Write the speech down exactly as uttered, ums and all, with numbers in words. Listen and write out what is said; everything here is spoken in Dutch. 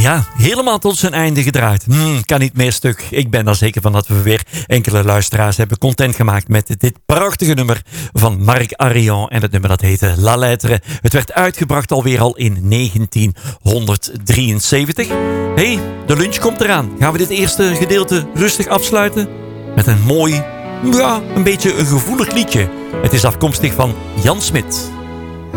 Ja, helemaal tot zijn einde gedraaid. Hmm, kan niet meer stuk. Ik ben er zeker van dat we weer enkele luisteraars hebben content gemaakt met dit prachtige nummer van Marc Arion. En het nummer dat heette La Lettre. Het werd uitgebracht alweer al in negentienhonderddrieënzeventig. Hey, de lunch komt eraan. Gaan we dit eerste gedeelte rustig afsluiten? Met een mooi, ja, een beetje een gevoelig liedje. Het is afkomstig van Jan Smit.